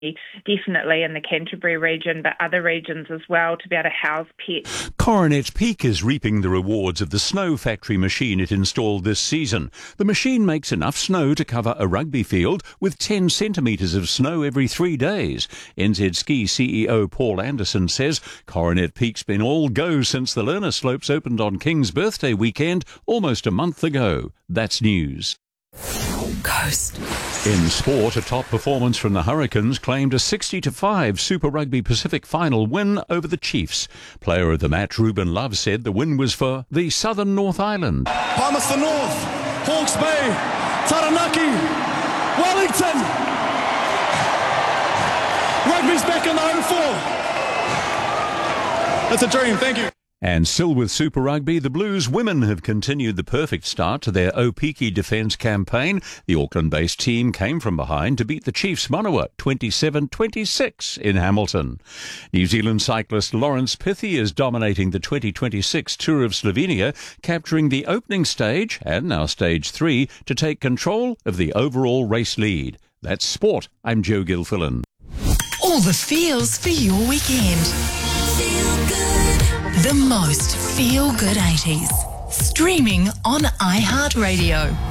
definitely in the Canterbury region, but other regions as well, to be able to house pets. Coronet Peak is reaping the rewards of the snow factory machine it installed this season. The machine makes enough snow to cover a rugby field with 10 centimetres of snow every 3 days. NZ Ski CEO Paul Anderson says Coronet Peak's been all go since the learner slopes opened on King's birthday weekend almost a month ago. That's news. Coast. In sport, a top performance from the Hurricanes claimed a 60-5 Super Rugby Pacific final win over the Chiefs. Player of the match, Ruben Love, said the win was for the Southern North Island. Palmerston North, Hawke's Bay, Taranaki, Wellington. Rugby's back in the home four. It's a dream, thank you. And still with Super Rugby, the Blues women have continued the perfect start to their Opiki defence campaign. The Auckland-based team came from behind to beat the Chiefs Manawa 27-26 in Hamilton. New Zealand cyclist Lawrence Pithy is dominating the 2026 Tour of Slovenia, capturing the opening stage and now stage 3 to take control of the overall race lead. That's sport. I'm Joe Gilfillan. All the feels for your weekend. Feel good. The most feel-good 80s. Streaming on iHeartRadio.